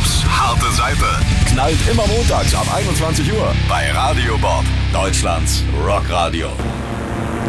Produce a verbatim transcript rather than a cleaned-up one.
Bobs harte Seite. Knallt immer montags ab einundzwanzig Uhr bei Radio Bob, Deutschlands Rockradio.